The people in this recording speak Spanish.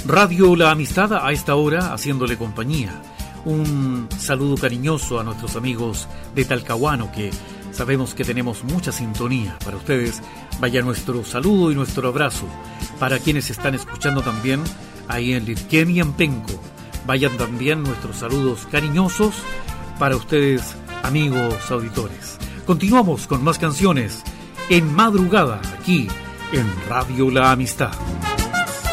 Radio La Amistad a esta hora haciéndole compañía. Un saludo cariñoso a nuestros amigos de Talcahuano, que sabemos que tenemos mucha sintonía. Para ustedes vaya nuestro saludo y nuestro abrazo. Para quienes están escuchando también ahí en Lirquén y en Penco, vayan también nuestros saludos cariñosos para ustedes, amigos auditores. Continuamos con más canciones en madrugada aquí en Radio La Amistad.